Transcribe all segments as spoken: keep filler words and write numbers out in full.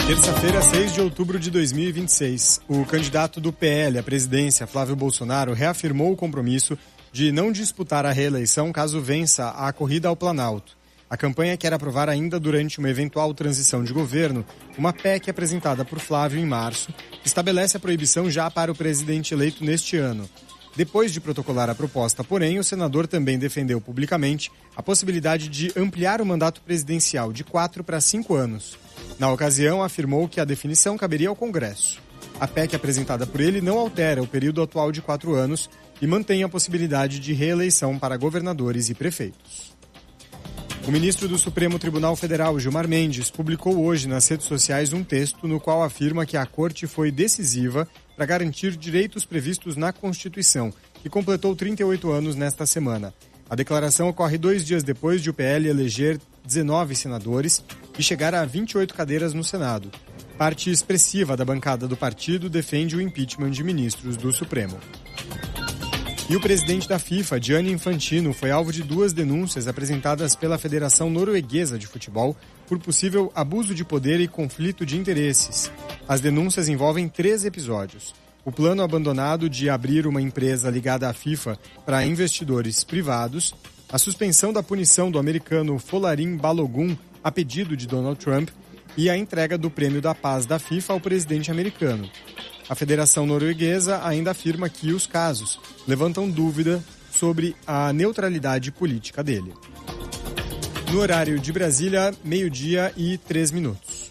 Terça-feira, seis de outubro de dois mil e vinte e seis, o candidato do P L à presidência, Flávio Bolsonaro, reafirmou o compromisso de não disputar a reeleição caso vença a corrida ao Planalto. A campanha quer aprovar ainda durante uma eventual transição de governo uma P E C apresentada por Flávio em março, que estabelece a proibição já para o presidente eleito neste ano. Depois de protocolar a proposta, porém, o senador também defendeu publicamente a possibilidade de ampliar o mandato presidencial de quatro para cinco anos. Na ocasião, afirmou que a definição caberia ao Congresso. A P E C apresentada por ele não altera o período atual de quatro anos e mantém a possibilidade de reeleição para governadores e prefeitos. O ministro do Supremo Tribunal Federal, Gilmar Mendes, publicou hoje nas redes sociais um texto no qual afirma que a Corte foi decisiva para garantir direitos previstos na Constituição, que completou trinta e oito anos nesta semana. A declaração ocorre dois dias depois de o P L eleger dezenove senadores e chegar a vinte e oito cadeiras no Senado. Parte expressiva da bancada do partido defende o impeachment de ministros do Supremo. E o presidente da FIFA, Gianni Infantino, foi alvo de duas denúncias apresentadas pela Federação Norueguesa de Futebol por possível abuso de poder e conflito de interesses. As denúncias envolvem três episódios. O plano abandonado de abrir uma empresa ligada à FIFA para investidores privados, a suspensão da punição do americano Folarin Balogun a pedido de Donald Trump e a entrega do Prêmio da Paz da FIFA ao presidente americano. A Federação Norueguesa ainda afirma que os casos levantam dúvida sobre a neutralidade política dele. No horário de Brasília, meio-dia e três minutos.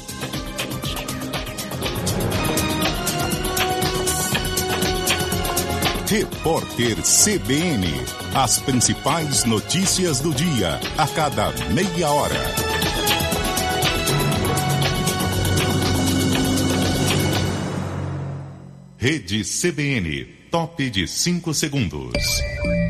Repórter C B N. As principais notícias do dia, a cada meia hora. Rede C B N, top de cinco segundos.